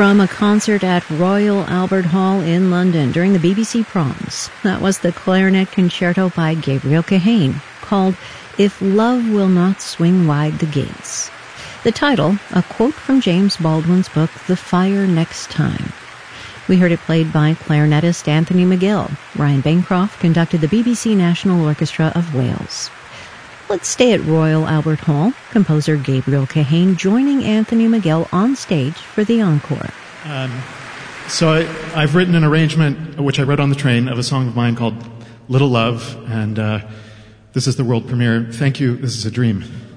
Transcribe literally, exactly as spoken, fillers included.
from a concert at Royal Albert Hall in London during the B B C Proms. That was the clarinet concerto by Gabriel Kahane, called If Love Will Not Swing Wide the Gates. The title, a quote from James Baldwin's book, The Fire Next Time. We heard it played by clarinetist Anthony McGill. Ryan Bancroft conducted the B B C National Orchestra of Wales. Let's stay at Royal Albert Hall. Composer Gabriel Kahane joining Anthony McGill on stage for the encore. Um, so I, I've written an arrangement, which I wrote on the train, of a song of mine called Little Love, and uh, this is the world premiere. Thank you. This is a dream.